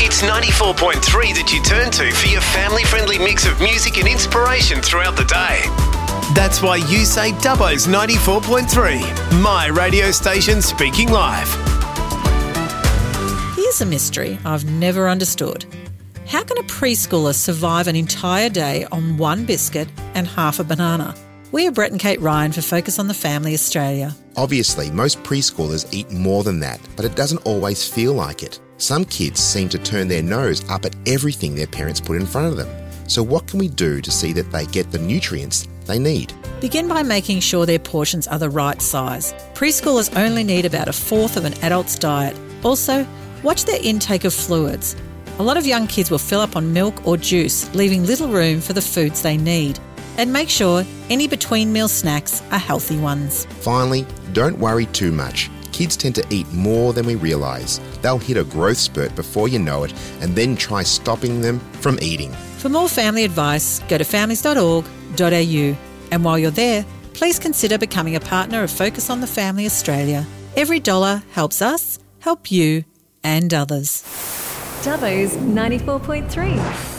It's 94.3 that you turn to for your family-friendly mix of music and inspiration throughout the day. That's why you say Dubbo's 94.3, my radio station speaking live. Here's a mystery I've never understood. How can a preschooler survive an entire day on one biscuit and half a banana? We are Brett and Kate Ryan for Focus on the Family Australia. Obviously, most preschoolers eat more than that, but it doesn't always feel like it. Some kids seem to turn their nose up at everything their parents put in front of them. So what can we do to see that they get the nutrients they need? Begin by making sure their portions are the right size. Preschoolers only need about a fourth of an adult's diet. Also, watch their intake of fluids. A lot of young kids will fill up on milk or juice, leaving little room for the foods they need. And make sure any between meal snacks are healthy ones. Finally, don't worry too much. Kids tend to eat more than we realise. They'll hit a growth spurt before you know it and then try stopping them from eating. For more family advice, go to families.org.au. And while you're there, please consider becoming a partner of Focus on the Family Australia. Every dollar helps us, help you and others. Dubbo's 94.3.